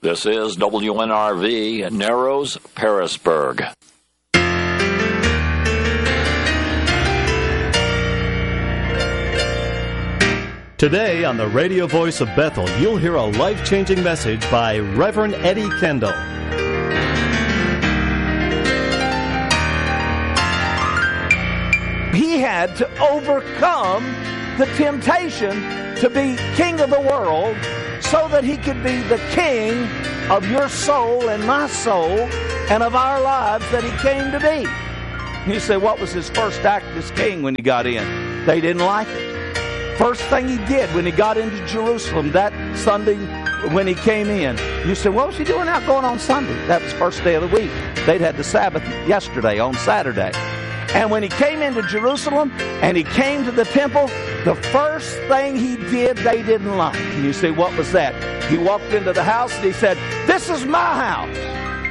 This is WNRV Narrows, Pearisburg. Today on the Radio Voice of Bethel, you'll hear a life-changing message by Reverend Eddie Kendall. He had to overcome the temptation to be king of the world so that he could be the king of your soul and my soul and of our lives that he came to be. You say, what was his first act as king when he got in? They didn't like it. First thing he did when he got into Jerusalem that Sunday when he came in, you say, what was he doing out going on Sunday? That was the first day of the week. They'd had the Sabbath yesterday on Saturday. And when he came into Jerusalem and he came to the temple, the first thing he did, they didn't like. And you say, what was that? He walked into the house and he said, this is my house.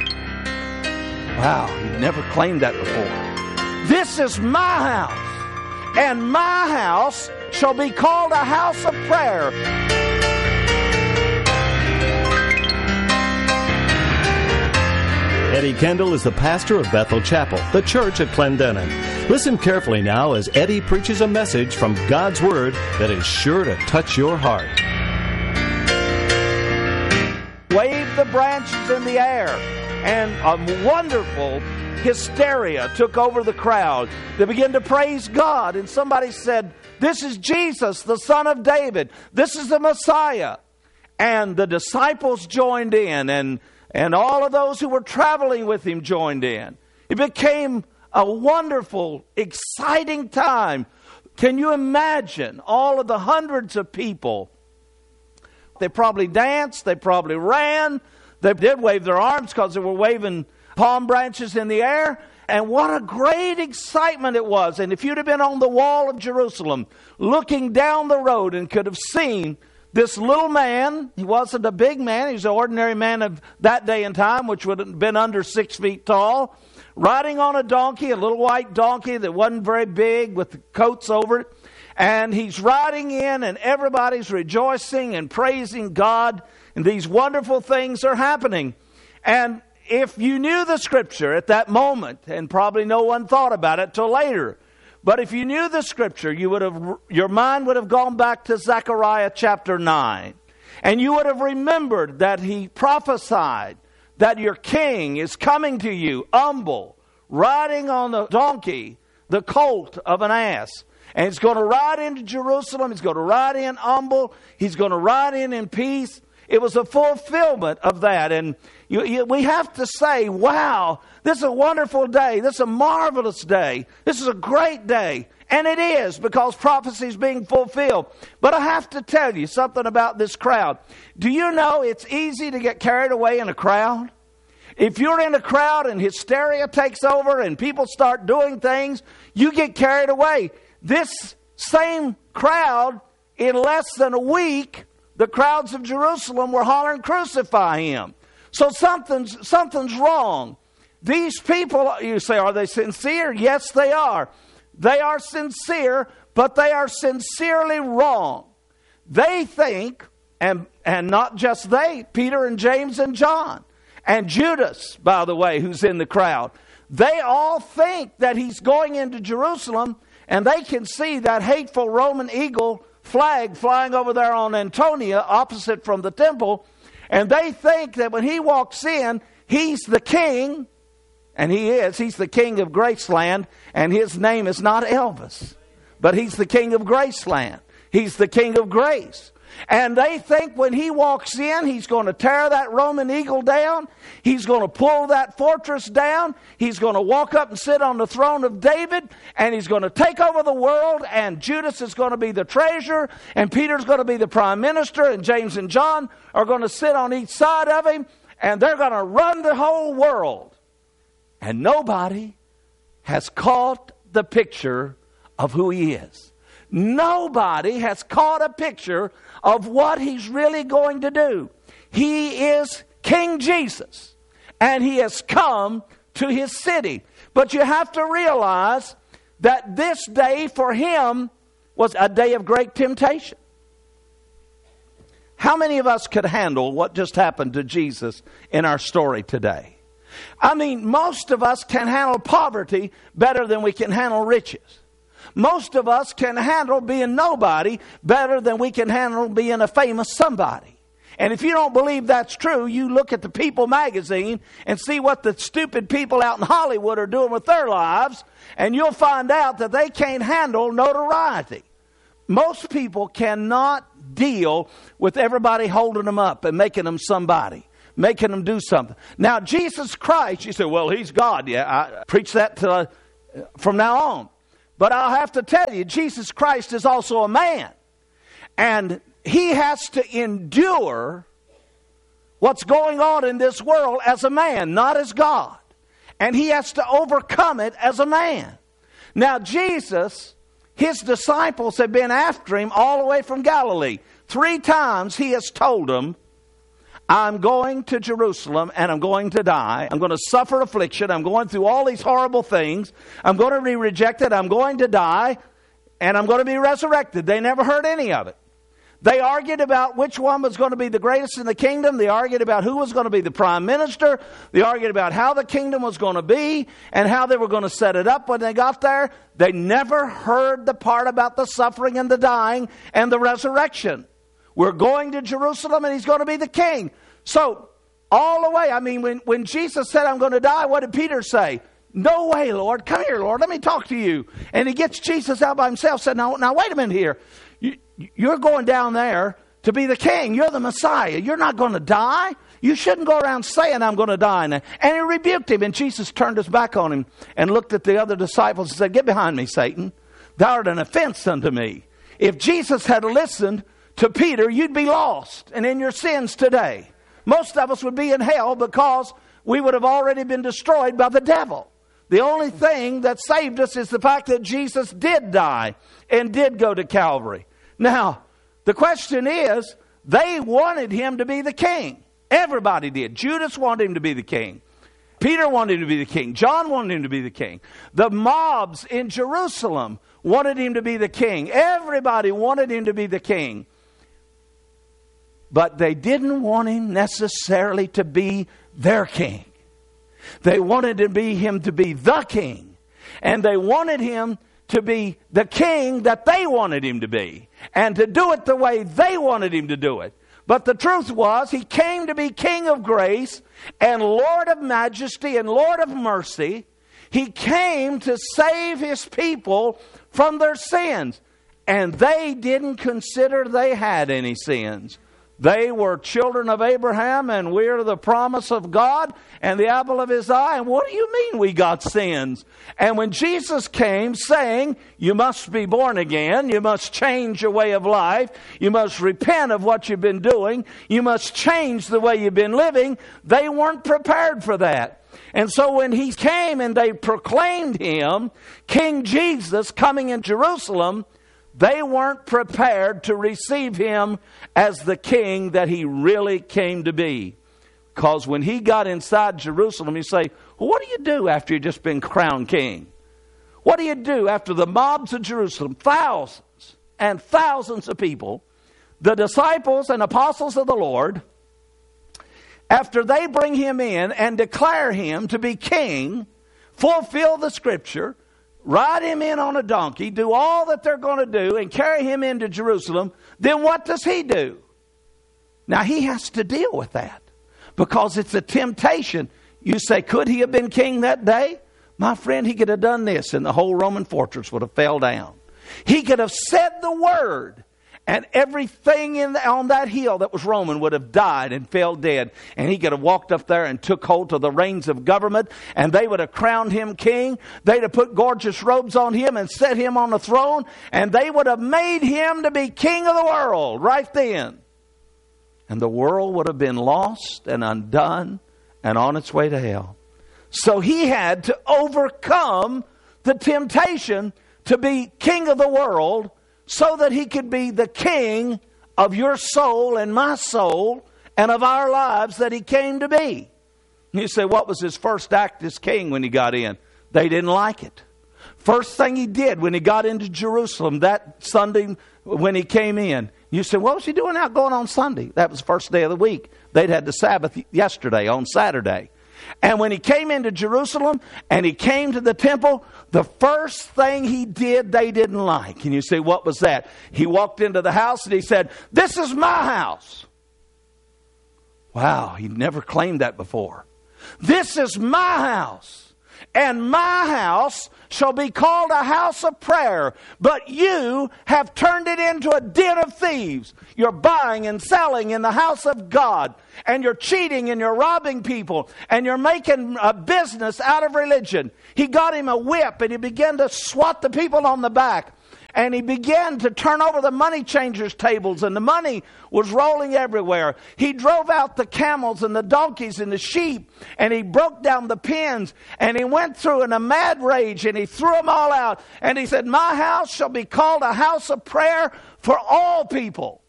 Wow, he'd never claimed that before. This is my house, and my house shall be called a house of prayer. Eddie Kendall is the pastor of Bethel Chapel, the church at Clendenin. Listen carefully now as Eddie preaches a message from God's Word that is sure to touch your heart. Waved the branches in the air, and a wonderful hysteria took over the crowd. They began to praise God, and somebody said, this is Jesus, the Son of David. This is the Messiah. And the disciples joined in, and all of those who were traveling with him joined in. It became a wonderful, exciting time. Can you imagine all of the hundreds of people? They probably danced, they probably ran, they did wave their arms because they were waving palm branches in the air. And what a great excitement it was. And if you'd have been on the wall of Jerusalem, looking down the road and could have seen this little man, he wasn't a big man, he was an ordinary man of that day and time, which would have been under 6 feet tall, riding on a donkey, a little white donkey that wasn't very big with the coats over it. And he's riding in, and everybody's rejoicing and praising God, and these wonderful things are happening. And if you knew the Scripture at that moment, and probably no one thought about it till later, but if you knew the Scripture, your mind would have gone back to Zechariah chapter 9. And you would have remembered that he prophesied that your king is coming to you, humble, riding on the donkey, the colt of an ass. And he's going to ride into Jerusalem. He's going to ride in humble. He's going to ride in peace. It was a fulfillment of that. And we have to say, wow, this is a wonderful day. This is a marvelous day. This is a great day. And it is, because prophecy is being fulfilled. But I have to tell you something about this crowd. Do you know it's easy to get carried away in a crowd? If you're in a crowd and hysteria takes over and people start doing things, you get carried away. This same crowd, in less than a week, the crowds of Jerusalem were hollering, crucify him. So something's wrong. These people, you say, are they sincere? Yes, they are. They are sincere, but they are sincerely wrong. They think, and not just they, Peter and James and John, and Judas, by the way, who's in the crowd, they all think that he's going into Jerusalem, and they can see that hateful Roman eagle flag flying over there on Antonia, opposite from the temple. And they think that when he walks in, he's the king. And he is. He's the king of Graceland. And his name is not Elvis. But he's the king of Graceland. He's the king of grace. And they think when he walks in, he's going to tear that Roman eagle down. He's going to pull that fortress down. He's going to walk up and sit on the throne of David. And he's going to take over the world. And Judas is going to be the treasurer. And Peter's going to be the prime minister. And James and John are going to sit on each side of him. And they're going to run the whole world. And nobody has caught the picture of who he is. Nobody has caught a picture of what he's really going to do. He is King Jesus, and he has come to his city. But you have to realize that this day for him was a day of great temptation. How many of us could handle what just happened to Jesus in our story today? I mean, most of us can handle poverty better than we can handle riches. Most of us can handle being nobody better than we can handle being a famous somebody. And if you don't believe that's true, you look at the People magazine and see what the stupid people out in Hollywood are doing with their lives, and you'll find out that they can't handle notoriety. Most people cannot deal with everybody holding them up and making them somebody, making them do something. Now, Jesus Christ, you say, well, he's God. Yeah, I preach that from now on. But I'll have to tell you, Jesus Christ is also a man. And he has to endure what's going on in this world as a man, not as God. And he has to overcome it as a man. Now, Jesus, his disciples have been after him all the way from Galilee. 3 times he has told them, I'm going to Jerusalem and I'm going to die. I'm going to suffer affliction. I'm going through all these horrible things. I'm going to be rejected. I'm going to die and I'm going to be resurrected. They never heard any of it. They argued about which one was going to be the greatest in the kingdom. They argued about who was going to be the prime minister. They argued about how the kingdom was going to be and how they were going to set it up when they got there. They never heard the part about the suffering and the dying and the resurrection. We're going to Jerusalem and he's going to be the king. So all the way, I mean, when Jesus said, I'm going to die, what did Peter say? No way, Lord. Come here, Lord. Let me talk to you. And he gets Jesus out by himself, said, now wait a minute here. You're going down there to be the king. You're the Messiah. You're not going to die. You shouldn't go around saying I'm going to die. And he rebuked him. And Jesus turned his back on him and looked at the other disciples and said, get behind me, Satan. Thou art an offense unto me. If Jesus had listened to Peter, you'd be lost and in your sins today. Most of us would be in hell because we would have already been destroyed by the devil. The only thing that saved us is the fact that Jesus did die and did go to Calvary. Now, the question is, they wanted him to be the king. Everybody did. Judas wanted him to be the king. Peter wanted him to be the king. John wanted him to be the king. The mobs in Jerusalem wanted him to be the king. Everybody wanted him to be the king. But they didn't want him necessarily to be their king. They wanted him to be the king. And they wanted him to be the king that they wanted him to be. And to do it the way they wanted him to do it. But the truth was, he came to be King of grace and Lord of majesty and Lord of mercy. He came to save his people from their sins. And they didn't consider they had any sins. They were children of Abraham, and we're the promise of God and the apple of his eye. And what do you mean we got sins? And when Jesus came saying, you must be born again, you must change your way of life, you must repent of what you've been doing, you must change the way you've been living, they weren't prepared for that. And so when he came and they proclaimed him, King Jesus, coming in Jerusalem, they weren't prepared to receive him as the king that he really came to be. Because when he got inside Jerusalem, you say, well, what do you do after you've just been crowned king? What do you do after the mobs of Jerusalem, thousands and thousands of people, the disciples and apostles of the Lord, after they bring him in and declare him to be king, fulfill the scripture, ride him in on a donkey, do all that they're going to do, and carry him into Jerusalem, then what does he do? Now, he has to deal with that because it's a temptation. You say, could he have been king that day? My friend, he could have done this and the whole Roman fortress would have fell down. He could have said the word and everything on that hill that was Roman would have died and fell dead. And he could have walked up there and took hold of the reins of government. And they would have crowned him king. They'd have put gorgeous robes on him and set him on the throne. And they would have made him to be king of the world right then. And the world would have been lost and undone and on its way to hell. So he had to overcome the temptation to be king of the world, so that he could be the king of your soul and my soul and of our lives that he came to be. You say, what was his first act as king when he got in? They didn't like it. First thing he did when he got into Jerusalem that Sunday when he came in, You say, what was he doing out going on Sunday? That was the first day of the week. They'd had the Sabbath yesterday on Saturday. And when he came into Jerusalem and he came to the temple, the first thing he did they didn't like. And you say, what was that? He walked into the house and he said, this is my house. Wow, he'd never claimed that before. This is my house. And my house shall be called a house of prayer. But you have turned it into a den of thieves. You're buying and selling in the house of God. And you're cheating and you're robbing people. And you're making a business out of religion. He got him a whip and he began to swat the people on the back. And he began to turn over the money changers' tables, and the money was rolling everywhere. He drove out the camels and the donkeys and the sheep, and he broke down the pens, and he went through in a mad rage, and he threw them all out. And he said, my house shall be called a house of prayer for all people.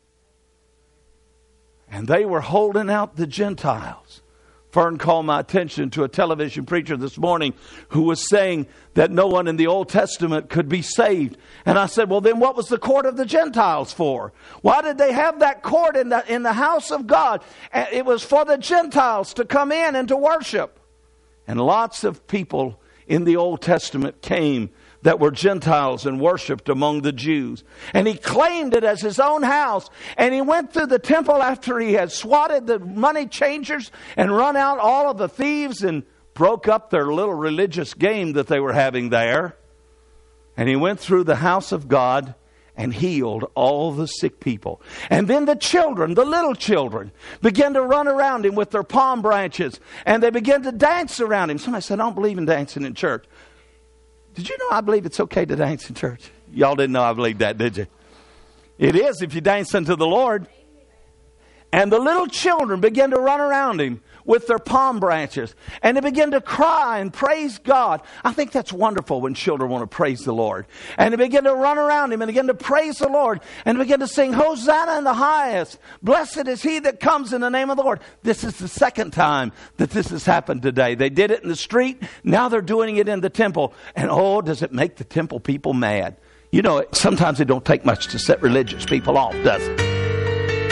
And they were holding out the Gentiles. Fern called my attention to a television preacher this morning who was saying that no one in the Old Testament could be saved. And I said, well, then what was the court of the Gentiles for? Why did they have that court in the house of God? It was for the Gentiles to come in and to worship. And lots of people in the Old Testament came that were Gentiles and worshipped among the Jews. And he claimed it as his own house. And he went through the temple after he had swatted the money changers and run out all of the thieves and broke up their little religious game that they were having there. And he went through the house of God and healed all the sick people. And then the children, the little children, began to run around him with their palm branches. And they began to dance around him. Somebody said, I don't believe in dancing in church. Did you know I believe it's okay to dance in church? Y'all didn't know I believed that, did you? It is if you dance unto the Lord. And the little children began to run around him with their palm branches. And they began to cry and praise God. I think that's wonderful when children want to praise the Lord. And they began to run around him and began to praise the Lord. And began to sing, Hosanna in the highest. Blessed is he that comes in the name of the Lord. This is the second time that this has happened today. They did it in the street. Now they're doing it in the temple. And oh, does it make the temple people mad. You know, sometimes it don't take much to set religious people off, does it?